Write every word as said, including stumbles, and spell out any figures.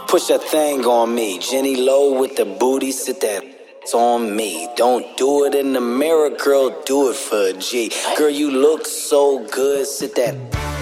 Push that thing on me. Jenny Low with the booty, sit that on me. Don't do it in the mirror, girl, do it for a G. Girl, you look so good, sit that